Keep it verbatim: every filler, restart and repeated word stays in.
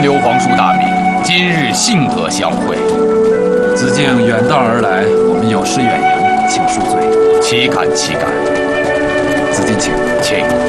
流皇叔大名，今日幸得相会。 子敬远道而来，我们有失远迎，请恕罪。 岂敢岂敢！ 子敬请， 请。